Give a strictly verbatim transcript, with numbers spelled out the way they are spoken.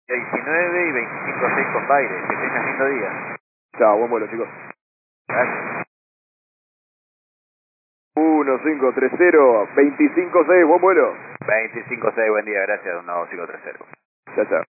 diecinueve y veinticinco seis con Baires. Que tengas lindo día. Chao, buen vuelo, chicos. Gracias. uno cinco tres cero, veinticinco seis, buen vuelo. veinticinco seis, buen día, gracias, uno cinco tres cero. Chao, chao.